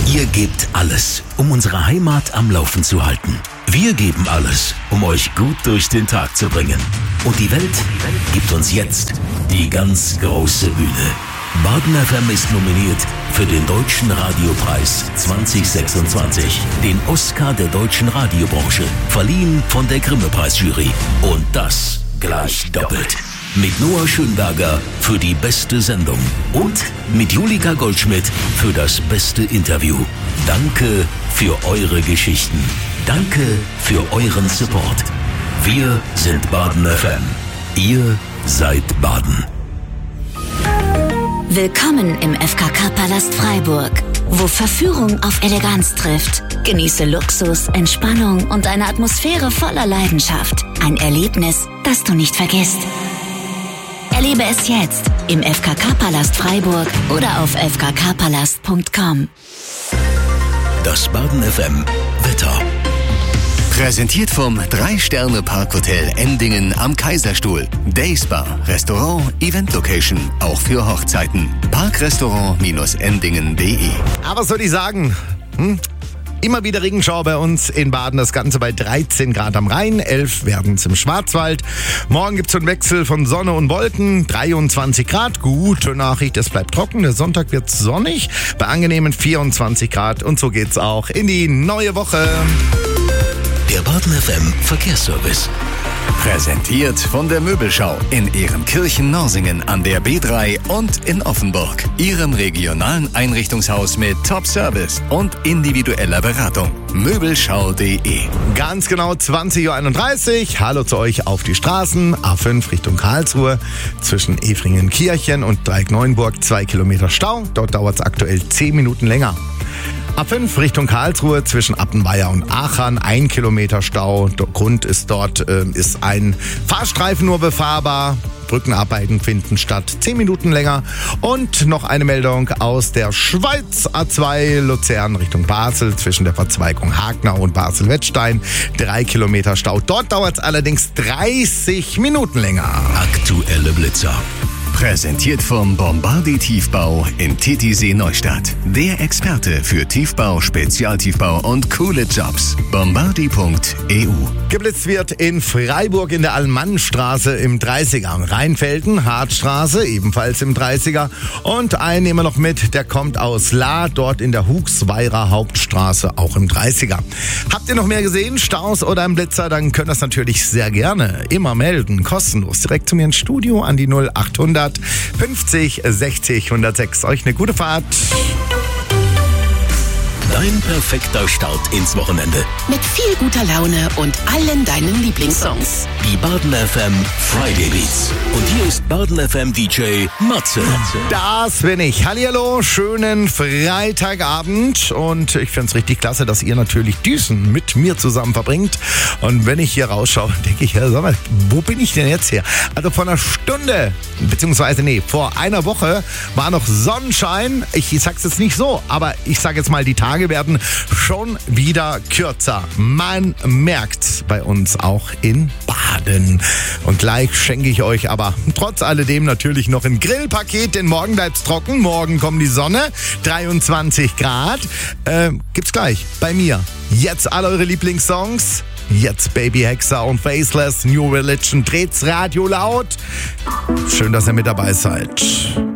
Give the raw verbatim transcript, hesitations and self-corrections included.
Ihr gebt alles, um unsere Heimat am Laufen zu halten. Wir geben alles, um euch gut durch den Tag zu bringen. Und die Welt gibt uns jetzt die ganz große Bühne. Baden F M ist nominiert für den Deutschen Radiopreis zwanzig sechsundzwanzig, den Oscar der deutschen Radiobranche, verliehen von der Grimme-Preisjury. Und das gleich doppelt. Mit Noah Schönberger für die beste Sendung und mit Julika Goldschmidt für das beste Interview. Danke für eure Geschichten. Danke für euren Support. Wir sind Baden F M. Ihr seid Baden. Willkommen im F K K-Palast Freiburg, wo Verführung auf Eleganz trifft. Genieße Luxus, Entspannung und eine Atmosphäre voller Leidenschaft. Ein Erlebnis, das du nicht vergisst. Erlebe es jetzt im F K K-Palast Freiburg oder auf f k k palast punkt com. Das Baden F M Wetter. Präsentiert vom drei Sterne Parkhotel Endingen am Kaiserstuhl. Dayspa, Restaurant, Event-Location, auch für Hochzeiten. Parkrestaurant-endingen punkt de. Aber was soll ich sagen? Hm? Immer wieder Regenschauer bei uns in Baden, das Ganze bei dreizehn Grad am Rhein, elf werden es im Schwarzwald. Morgen gibt es einen Wechsel von Sonne und Wolken, dreiundzwanzig Grad. Gute Nachricht, es bleibt trocken, der Sonntag wird sonnig, bei angenehmen vierundzwanzig Grad. Und so geht's auch in die neue Woche. Der Baden F M Verkehrsservice. Präsentiert von der Möbelschau in Ehrenkirchen-Norsingen an der B drei und in Offenburg. Ihrem regionalen Einrichtungshaus mit Top-Service und individueller Beratung. Möbelschau punkt de. Ganz genau zwanzig Uhr einunddreißig. Hallo zu euch auf die Straßen. A fünf Richtung Karlsruhe. Zwischen Efringen-Kirchen und Dreieck-Neuenburg zwei Kilometer Stau. Dort dauert es aktuell zehn Minuten länger. A fünf Richtung Karlsruhe zwischen Appenweier und Aachen, ein Kilometer Stau. Der Grund ist dort, äh, ist ein Fahrstreifen nur befahrbar. Brückenarbeiten finden statt, zehn Minuten länger. Und noch eine Meldung aus der Schweiz. A zwei Luzern Richtung Basel zwischen der Verzweigung Hagnau und Basel-Wettstein. Drei Kilometer Stau. Dort dauert es allerdings dreißig Minuten länger. Aktuelle Blitzer. Präsentiert vom Bombardi Tiefbau in Titisee Neustadt. Der Experte für Tiefbau, Spezialtiefbau und coole Jobs. Bombardi punkt e u. Geblitzt wird in Freiburg in der Allmannstraße im dreißiger. Rheinfelden, Hartstraße, ebenfalls im dreißiger. Und einen nehmen wir noch mit, der kommt aus La, dort in der Huchsweirer Hauptstraße, auch im dreißiger. Habt ihr noch mehr gesehen, Staus oder ein Blitzer, dann könnt ihr das natürlich sehr gerne immer melden, kostenlos, direkt zu mir ins Studio an die null achthundert fünfzig sechzig hundertsechs. Euch eine gute Fahrt. Dein perfekter Start ins Wochenende. Mit viel guter Laune und allen deinen Lieblingssongs. Die Baden F M Friday Beats. Und hier ist Baden F M D J Matze. Das bin ich. Hallihallo, schönen Freitagabend. Und ich finde es richtig klasse, dass ihr natürlich Düsen mit mir zusammen verbringt. Und wenn ich hier rausschaue, denke ich, ja, sag mal, wo bin ich denn jetzt her? Also vor einer Stunde, beziehungsweise nee, vor einer Woche war noch Sonnenschein. Ich sag's jetzt nicht so, aber ich sage jetzt mal, die Tage werden schon wieder kürzer. Man merkt bei uns auch in Baden. Und gleich schenke ich euch aber trotz alledem natürlich noch ein Grillpaket, denn morgen bleibt's trocken. Morgen kommt die Sonne, dreiundzwanzig Grad. Äh, gibt's gleich bei mir. Jetzt alle eure Lieblingssongs. Jetzt Baby Hexer und Faceless, New Religion. Dreht's Radio laut. Schön, dass ihr mit dabei seid.